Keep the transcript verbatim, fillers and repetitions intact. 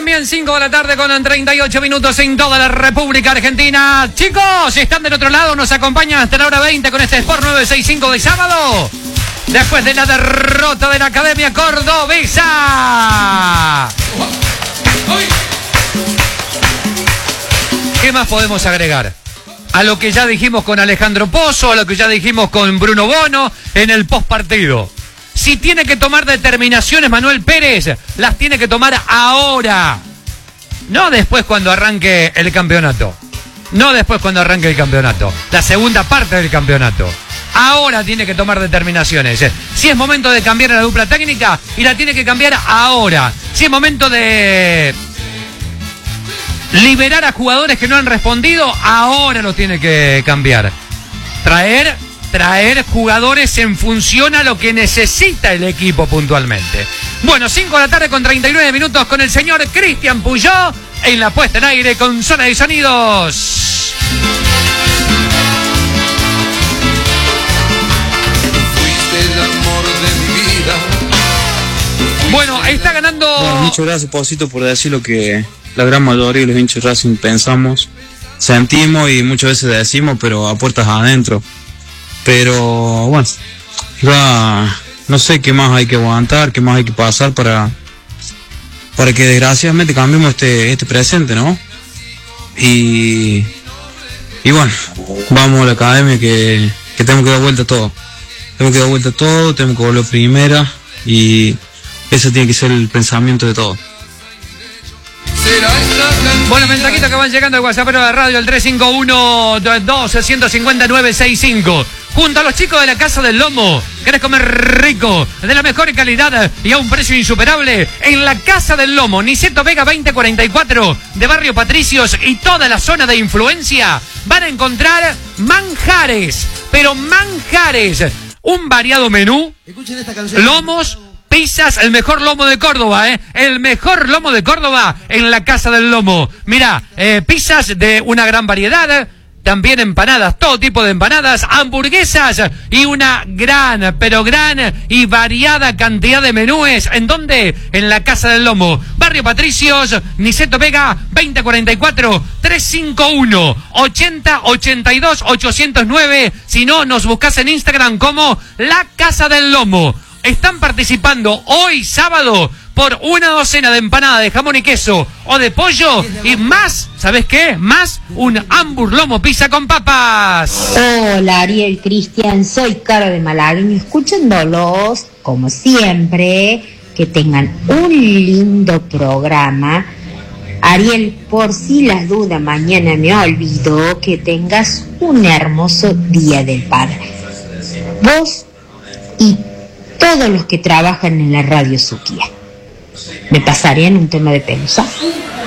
también, cinco de la tarde con treinta y ocho minutos en toda la República Argentina. Chicos, si están del otro lado, nos acompañan hasta la hora veinte con este Sport nueve sesenta y cinco de sábado. Después de la derrota de la Academia Cordobesa. ¿Qué más podemos agregar? A lo que ya dijimos con Alejandro Pozo, a lo que ya dijimos con Bruno Bono en el postpartido. Si tiene que tomar determinaciones Manuel Pérez, las tiene que tomar ahora. No después cuando arranque el campeonato. No después cuando arranque el campeonato. La segunda parte del campeonato. Ahora tiene que tomar determinaciones. Si es momento de cambiar la dupla técnica, y la tiene que cambiar ahora. Si es momento de liberar a jugadores que no han respondido, ahora lo tiene que cambiar. Traer... Traer jugadores en función a lo que necesita el equipo puntualmente. Bueno, cinco de la tarde con treinta y nueve minutos con el señor Cristian Puyó en la puesta en aire con Zona de Sonidos. Fuiste el amor de mi vida. Bueno, está ganando... Bueno, muchas gracias, Posito, por decir lo que la gran mayoría de los hinchas de Racing pensamos, sentimos y muchas veces decimos, pero a puertas adentro. Pero bueno, ya no sé qué más hay que aguantar, qué más hay que pasar para para que desgraciadamente cambiemos este este presente, ¿no? Y y bueno, vamos a la academia que, que tenemos que dar vuelta a todo. Tenemos que dar vuelta a todo, tenemos que volver primera y ese tiene que ser el pensamiento de todo. Bueno, mensajitos que van llegando al WhatsApp de la radio, el tres cinco uno, dos, uno cinco nueve seis cinco. Junto a los chicos de la Casa del Lomo, ¿querés comer rico, de la mejor calidad y a un precio insuperable? En la Casa del Lomo, Niceto Vega veinte cuarenta y cuatro, de Barrio Patricios y toda la zona de influencia, van a encontrar manjares, pero manjares, un variado menú, lomos, pizzas, el mejor lomo de Córdoba, ¿eh? El mejor lomo de Córdoba en la Casa del Lomo. Mirá, eh, pizzas de una gran variedad, también empanadas, todo tipo de empanadas, hamburguesas y una gran, pero gran y variada cantidad de menúes. ¿En dónde? En la Casa del Lomo. Barrio Patricios, Niceto Vega, veinte cuarenta y cuatro, tres cinco uno, ochenta ochenta y dos ochocientos nueve. Si no, nos buscas en Instagram como La Casa del Lomo. Están participando hoy sábado por una docena de empanadas de jamón y queso o de pollo y más, ¿sabes qué? Más un hamburg lomo pizza con papas. Hola Ariel, Cristian, soy Caro de Malagueño, escuchándolos como siempre, que tengan un lindo programa. Ariel, por si las dudas, mañana me olvido, que tengas un hermoso Día del Padre. Vos y todos los que trabajan en la radio Suquía. ¿Me pasarían un tema de pelusa?